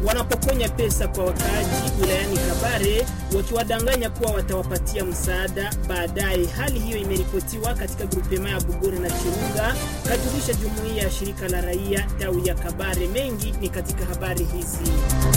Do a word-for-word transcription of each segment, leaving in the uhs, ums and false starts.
wanapokonya pesa kwa wakaaji wilayani Kabare wakiwadanganya kuwa watawapatia msaada baadaye. Hali hiyo imeripotiwa katika grupema ya Bugore na Chirunga, kajulisha jumuiya ya shirika la raia tawi ya Kabare. Mengi ni katika habari hizi.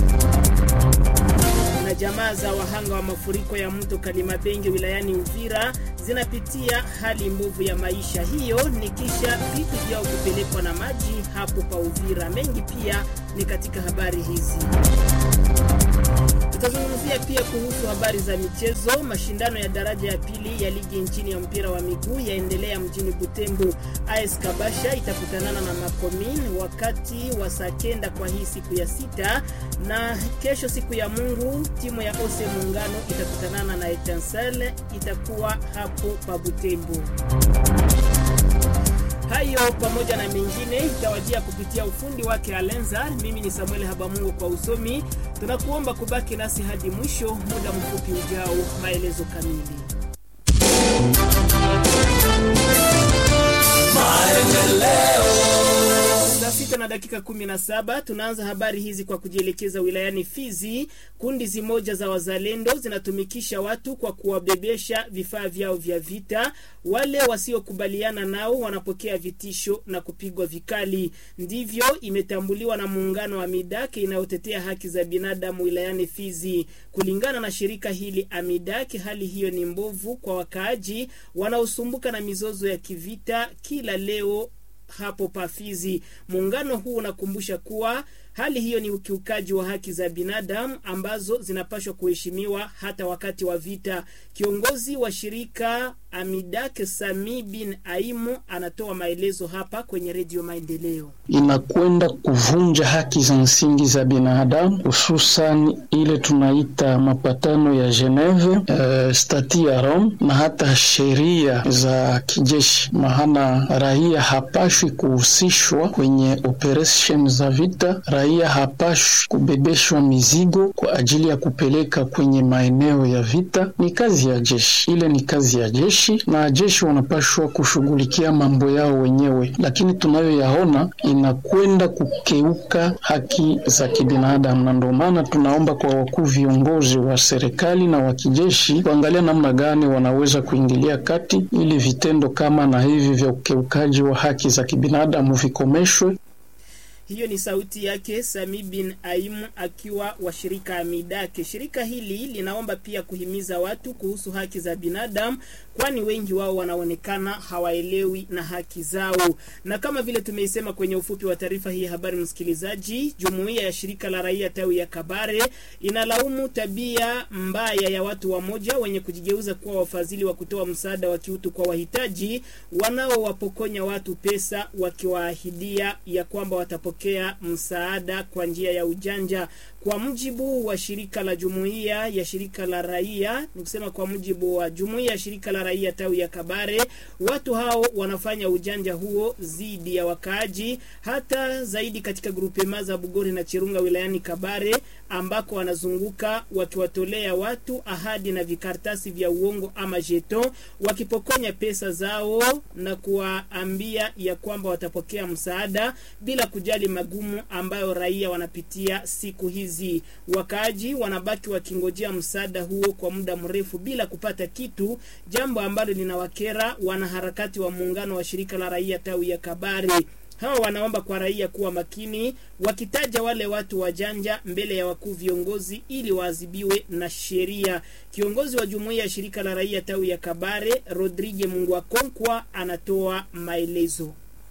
Na jamaa za wahanga wa mafuriko ya mto Kalimabenge wilayani Uvira zinapitia hali mbovu ya maisha. Hiyo ni kisha vitu vyao kupelekwa na maji hapo pa Uvira. Mengi pia ni katika habari hizi. Tutazungumzia pia kuhusu habari za michezo. Mashindano ya daraja ya pili ya ligi nchini ya mpira wa miguu yaendelea mjini Butembo. A S Kabasha itakutanana na Makomin wakati wa saa kenda kwa hii siku ya sita, na kesho siku ya Mungu timu ya Ose Muungano itakutanana na Etansel, itakuwa hapo pa Butembo. Hayo pamoja na mengine itawajia kupitia ufundi wake Alenza. Mimi ni Samuel Habamungu kwa usomi. Tunakuomba kubaki nasi hadi mwisho. Muda mfupi ujao maelezo kamili. Saa sita na dakika kumi na saba tunaanza habari hizi kwa kujielekeza wilayani Fizi. Kundi zimoja za wazalendo zinatumikisha watu kwa kuwabebesha vifaa vyao vya vita. Wale wasiokubaliana nao wanapokea vitisho na kupigwa vikali. Ndivyo imetambuliwa na muungano wa Midake inayotetea haki za binadamu wilayani Fizi. Kulingana na shirika hili Amidake, hali hiyo ni mbovu kwa wakaaji wanaosumbuka na mizozo ya kivita kila leo hapo pa Fizi. Muungano huu unakumbusha kuwa hali hiyo ni ukiukaji wa haki za binadamu ambazo zinapaswa kuheshimiwa hata wakati wa vita. Kiongozi wa shirika Amidake Sami bin Aimu anatoa maelezo hapa kwenye Radio Maendeleo. Inakwenda kuvunja haki za msingi za binadamu, hususan ile tunaita mapatano ya Geneve, uh, stati ya Rome na hata sheria za kijeshi. Maana raia hapashwi kuhusishwa kwenye operation za vita. Raia hapashwi kubebeshwa mizigo kwa ajili ya kupeleka kwenye maeneo ya vita. Ni kazi ya jeshi. Ile ni kazi ya jeshi na jeshi wanapashwa kushughulikia mambo yao wenyewe, lakini tunayoyaona inakwenda kukeuka haki za kibinadamu. Na ndio maana tunaomba kwa wakuu viongozi wa serikali na wa kijeshi kuangalia namna gani wanaweza kuingilia kati ili vitendo kama na hivi vya ukeukaji wa haki za kibinadamu vikomeshwe. Hiyo ni sauti yake Sami bin Aimu akiwa wa shirika Amidake. Shirika hili linaomba pia kuhimiza watu kuhusu haki za binadamu, kwani wengi wao wanaonekana hawaelewi na haki zao. Na kama vile tumeisema kwenye ufupi wa taarifa hii habari msikilizaji, jumuiya ya shirika la raia tawi ya Kabare inalaumu tabia mbaya ya watu wamoja wenye kujigeuza kuwa wafadhili wa kutoa msaada wa kiutu kwa wahitaji, wanaowapokonya watu pesa wakiwaahidia ya kwamba watapokea msaada kwa njia ya ujanja. Kwa mujibu wa shirika la jumuiya ya shirika la raia, nikusema kwa mujibu wa jumuiya ya shirika la raia tawi ya Kabare, watu hao wanafanya ujanja huo zidi ya wakaaji, hata zaidi katika grupema za Bugore na Chirunga wilayani Kabare, ambako wanazunguka wakiwatolea watu ahadi na vikartasi vya uongo ama jeton, wakipokonya pesa zao na kuwaambia ya kwamba watapokea msaada bila kujali magumu ambayo raia wanapitia siku hizi. Wakaaji wanabaki wakingojea msaada huo kwa muda mrefu bila kupata kitu, jambo ambalo linawakera wanaharakati wa muungano wa shirika la raia tawi ya Kabare. Hawa wanaomba kwa raia kuwa makini, wakitaja wale watu wajanja mbele ya wakuu viongozi ili waadhibiwe na sheria. Kiongozi wa jumuiya ya shirika la raia tawi ya Kabare, Rodrigue Mungwakonkwa, anatoa maelezo.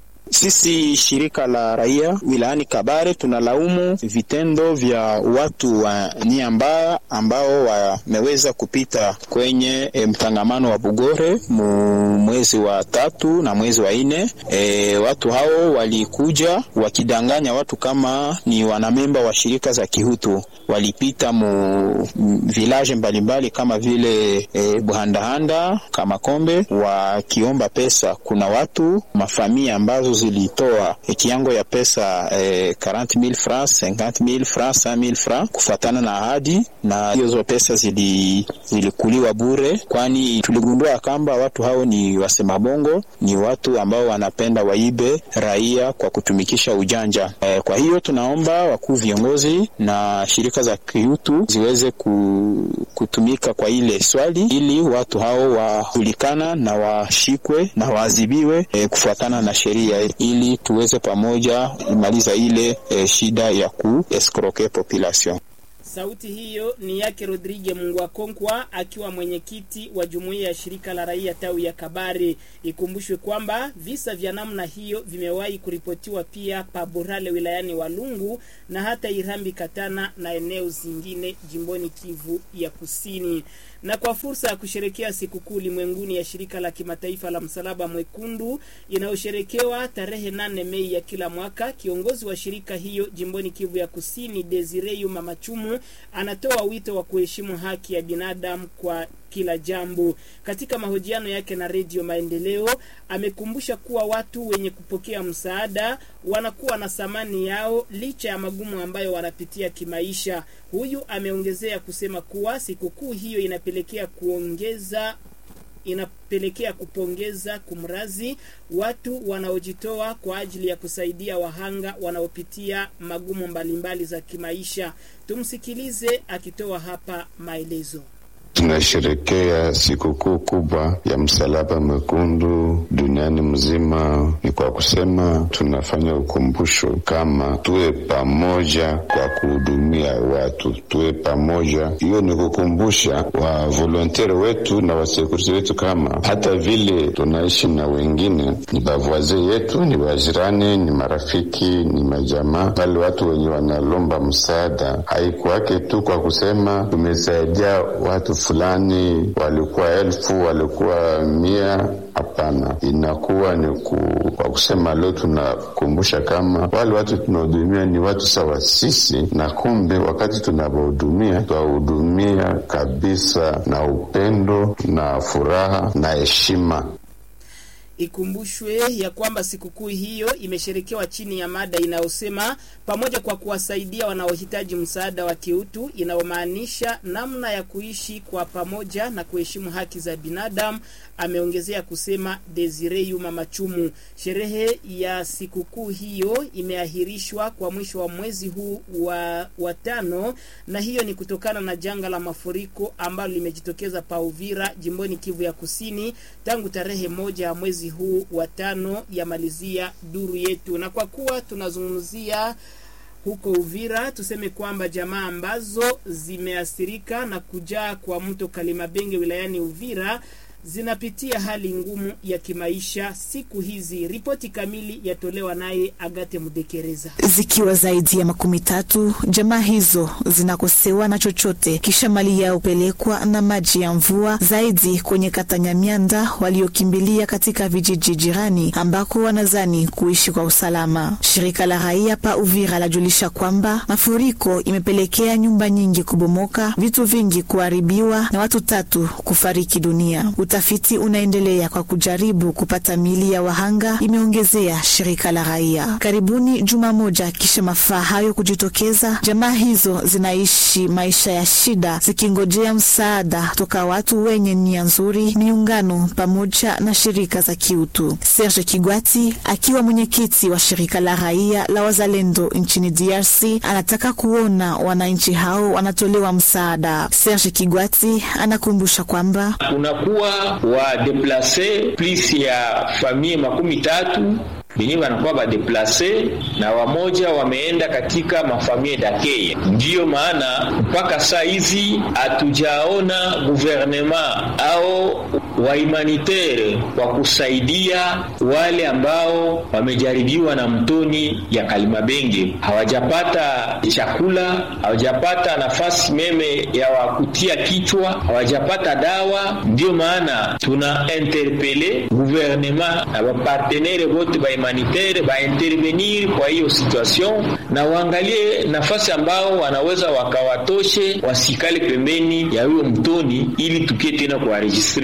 Sisi shirika la raia wilayani Kabare tunalaumu vitendo vya watu wa nia mbaya ambao wameweza kupita kwenye e, mtangamano wa Bugore mu mwezi wa tatu na mwezi wa nne. E, watu hao walikuja wakidanganya watu kama ni wanamemba wa shirika za kihutu. Walipita mu village mbalimbali kama vile e, Buhandahanda, Kamakombe, wakiomba pesa. Kuna watu mafamia ambazo ambazo zilitoa e, kiango ya pesa e, arobaini mille francs, cinquante mille francs, cent mille francs kufuatana na ahadi, na hizo pesa zili zilikuliwa bure, kwani tuligundua kwamba watu hao ni wasema bongo, ni watu ambao wanapenda waibe raia kwa kutumikisha ujanja. E, kwa hiyo tunaomba wakuu viongozi na shirika za kiutu ziweze kutumika kwa ile swali, ili watu hao wajulikana na washikwe na waadhibiwe e, kufuatana na sheria, ili tuweze pamoja imaliza ile e, shida ya ku escroquer population. Sauti hiyo ni yake Rodrigue Mungwakonkwa akiwa mwenyekiti wa jumuiya ya shirika la raia tawi ya Kabare. Ikumbushwe kwamba visa vya namna hiyo vimewahi kuripotiwa pia Paborale wilayani Walungu na hata Irambi Katana na eneo zingine jimboni Kivu ya Kusini. Na kwa fursa ya kusherekea sikukuu ulimwenguni ya shirika la kimataifa la msalaba mwekundu inayosherekewa tarehe nane Mei ya kila mwaka, kiongozi wa shirika hiyo jimboni Kivu ya Kusini Desire Mamachumu anatoa wito wa kuheshimu haki ya binadamu kwa kila jambo. Katika mahojiano yake na Radio Maendeleo, amekumbusha kuwa watu wenye kupokea msaada wanakuwa na thamani yao licha ya magumu ambayo wanapitia kimaisha. Huyu ameongezea kusema kuwa sikukuu hiyo inapelekea kuongeza inapelekea kupongeza kumrazi watu wanaojitoa kwa ajili ya kusaidia wahanga wanaopitia magumu mbalimbali za kimaisha. Tumsikilize akitoa hapa maelezo. Tunasherekea sikukuu kubwa ya msalaba mwekundu duniani mzima. Ni kwa kusema tunafanya ukumbusho kama tuwe pamoja kwa kuhudumia watu, tuwe pamoja. Hiyo ni kukumbusha wa volontaire wetu na wa security wetu kama hata vile tunaishi na wengine, ni bavaze yetu, ni wajirani, ni marafiki, ni majamaa. Wale watu wenye wanalomba msaada haikuwake tu kwa kusema tumesaidia watu fulani, walikuwa elfu, walikuwa mia. Hapana, inakuwa ni ku, kwa kusema leo tunakumbusha kama wale watu tunahudumia ni watu sawa sisi, na kumbe wakati tunawahudumia tuwahudumia kabisa na upendo na furaha na heshima. Ikumbushwe ya kwamba sikukuu hiyo imesherekewa chini ya mada inayosema pamoja kwa kuwasaidia wanaohitaji msaada wa kiutu, inayomaanisha namna ya kuishi kwa pamoja na kuheshimu haki za binadamu, ameongezea kusema Desire Mamachumu. Sherehe ya sikukuu hiyo imeahirishwa kwa mwisho wa mwezi huu wa, wa tano, na hiyo ni kutokana na janga la mafuriko ambalo limejitokeza pa Uvira jimboni Kivu ya Kusini tangu tarehe moja ya mwezi huu wa tano ya malizia duru yetu. Na kwa kuwa tunazungumzia huko Uvira, tuseme kwamba jamaa ambazo zimeathirika na kujaa kwa mto Kalimabenge wilayani Uvira zinapitia hali ngumu ya kimaisha siku hizi. Ripoti kamili yatolewa naye Agate Mudekereza. Zikiwa zaidi ya makumi tatu, jamaa hizo zinakosewa na chochote kisha mali yao pelekwa na maji ya mvua, zaidi kwenye kata Nyamianda waliokimbilia katika vijiji jirani ambako wanazani kuishi kwa usalama. Shirika la raia pa Uvira lajulisha kwamba mafuriko imepelekea nyumba nyingi kubomoka, vitu vingi kuharibiwa na watu tatu kufariki dunia. Utafiti unaendelea kwa kujaribu kupata mili ya wahanga, imeongezea shirika la raia. Karibuni juma moja kisha mafaa hayo kujitokeza, jamaa hizo zinaishi maisha ya shida zikingojea msaada toka watu wenye nia nzuri, miungano pamoja na shirika za kiutu. Serge Kigwati akiwa mwenyekiti wa shirika la raia la wazalendo nchini D R C anataka kuona wananchi hao wanatolewa msaada. Serge Kigwati anakumbusha kwamba unakuwa wa deplace plus ya familia makumi tatu bini wanakuwa ba deplace na wamoja wameenda katika mafamilia dakeye. Ndiyo maana mpaka saa hizi hatujaona gouvernement au wa humanitaire kwa kusaidia wale ambao wamejaribiwa na mtoni ya Kalimabenge. Hawajapata chakula, hawajapata nafasi meme ya wakutia kichwa, hawajapata dawa. Ndiyo maana tuna interpele gouvernement na ba partenaire wote ba humanitaire ba intervenir kwa hiyo situation na waangalie nafasi ambao wanaweza wakawatoshe wasikale pembeni ya huyo mtoni ili tukie tena kwa registre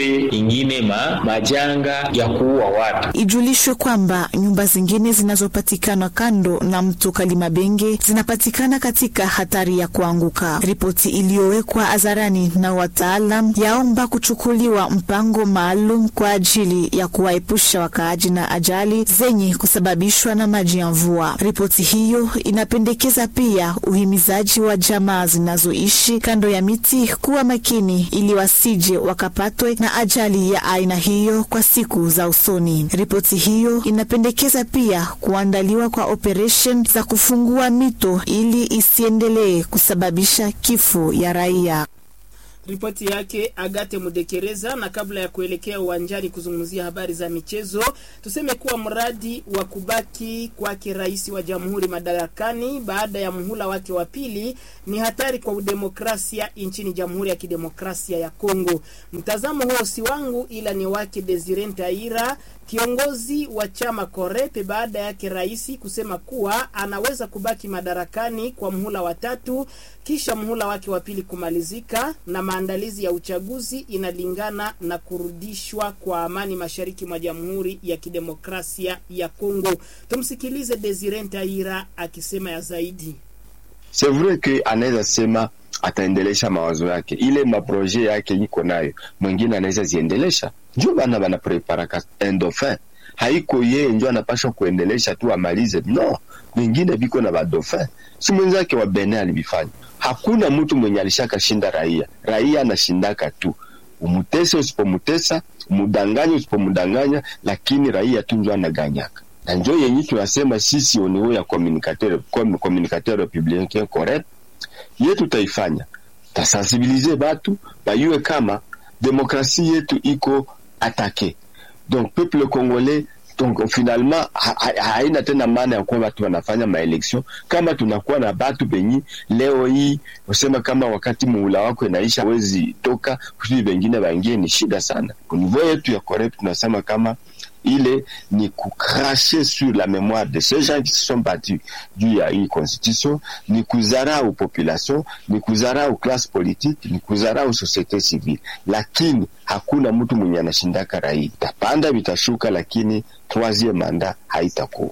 ingine ma, majanga ya kuua watu. Ijulishwe kwamba nyumba zingine zinazopatikana kando na mto Kalimabenge zinapatikana katika hatari ya kuanguka. Ripoti iliyowekwa hadharani na wataalam yaomba kuchukuliwa mpango maalum kwa ajili ya kuwaepusha wakaaji na ajali zenye kusababishwa na maji ya mvua. Ripoti hiyo inapendekeza pia uhimizaji wa jamaa zinazoishi kando ya miti kuwa makini ili wasije wakapatwe na ajali ya aina hiyo kwa siku za usoni. Ripoti hiyo inapendekeza pia kuandaliwa kwa operation za kufungua mito ili isiendelee kusababisha kifo ya raia. Ripoti yake Agate Mudekereza. Na kabla ya kuelekea uwanjani kuzungumzia habari za michezo, tuseme kuwa mradi wa kubaki kwake rais wa jamhuri madarakani baada ya muhula wake wa pili ni hatari kwa udemokrasia nchini Jamhuri ya Kidemokrasia ya Kongo. Mtazamo huo si wangu ila ni wake Desire Ntaira, kiongozi wa chama Korepe, baada yake rais kusema kuwa anaweza kubaki madarakani kwa muhula wa tatu kisha muhula wake wa pili kumalizika na maandalizi ya uchaguzi inalingana na kurudishwa kwa amani mashariki mwa Jamhuri ya Kidemokrasia ya Kongo. Tumsikilize Desire Ntaira akisema ya zaidi. C'est vrai que anaweza sema ataendelesha mawazo yake, ile maproje yake iko nayo, mwingine anaweza ziendelesha. Ndio bana bana prepara ka endofin. Haiko yeye ndio anapaswa kuendelesha tu amalize. No, wengine biko na badofin. Si mwenzake wa Benin alibifanya. Hakuna mtu mwenye alishaka shinda raia. Raia anashindaka tu. Umutese usipomutesa, umudanganya usipomudanganya, lakini raia tu ndio anaganyaka. Na ndio yenye tunasema sisi au niveau ya communicateur comme communicateur public correct, yetu taifanya. Tasensibiliser batu, bayue kama demokrasi yetu iko attaqué. Donc peuple congolais, donc finalement haina tena maana ya kwamba watu wanafanya maelection kama tunakuwa na batu benyi leo hii usema kama wakati muhula wako inaisha wezi toka kusudi bengine baingie, ni shida sana. Kwa niveau yetu ya correct tunasema kama ile ni kucracher sur la mémoire de ces gens qui se sont battus juu ya hii constitution, ni kuzarau population, ni kuzarau classe politique, ni kuzarau société civile. Lakini hakuna mtu mwenye anashindaka raia. Tapanda vitashuka, lakini troisième mandat haitakuwa.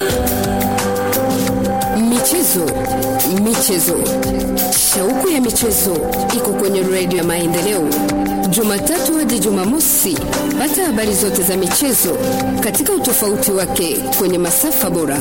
Michezo, michezo. Shauku ya michezo iko kwenye Radio ya Maendeleo. Jumatatu hadi Jumamosi, pata habari zote za michezo katika utofauti wake kwenye masafa bora.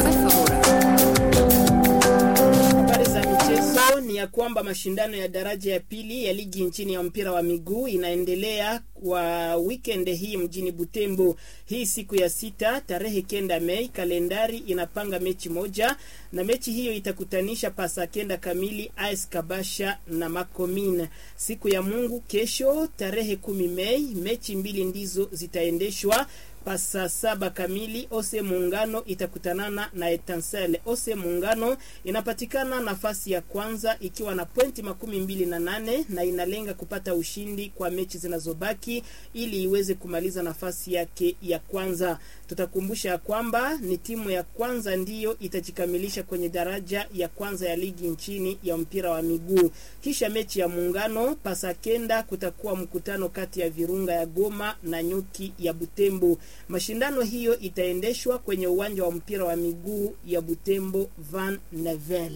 Habari za michezo ni ya kwamba mashindano ya daraja ya pili ya ligi nchini ya mpira wa miguu inaendelea kwa weekend hii mjini Butembo. Hii siku ya sita tarehe kenda Mei, kalendari inapanga mechi moja, na mechi hiyo itakutanisha pasa kenda kamili A S Kabasha na Makomine. Siku ya Mungu kesho tarehe kumi Mei, mechi mbili ndizo zitaendeshwa. Pasa saba kamili Ose Muungano itakutanana na Etancelle. Ose Muungano inapatikana nafasi ya kwanza ikiwa na pointi makumi mbili na nane na inalenga kupata ushindi kwa mechi zinazobaki ili iweze kumaliza nafasi yake ya kwanza. Tutakumbusha kwamba ni timu ya kwanza ndiyo itajikamilisha kwenye daraja ya kwanza ya ligi nchini ya mpira wa miguu. Kisha mechi ya Muungano pasa kenda kutakuwa mkutano kati ya Virunga ya Goma na Nyuki ya Butembo. Mashindano hiyo itaendeshwa kwenye uwanja wa mpira wa miguu ya Butembo Van Nevel.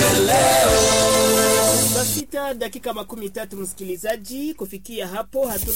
Saa sita dakika makumi tatu msikilizaji, kufikia hapo hatuna